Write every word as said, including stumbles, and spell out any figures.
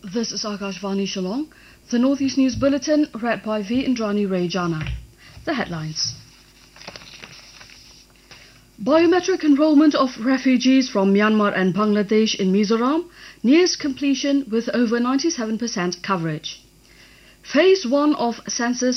This is Akashvani Shillong, the Northeast News Bulletin, read by V. Indrani Rayjana. The headlines. Biometric enrollment of refugees from Myanmar and Bangladesh in Mizoram nears completion with over ninety-seven percent coverage. Phase one of census